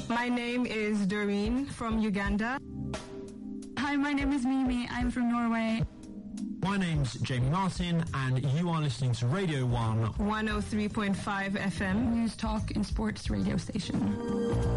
My name is Doreen from Uganda. Hi, my name is Mimi. I'm from Norway. My name's Jamie Martin, and you are listening to Radio 1 103.5 FM. News, talk and sports radio station.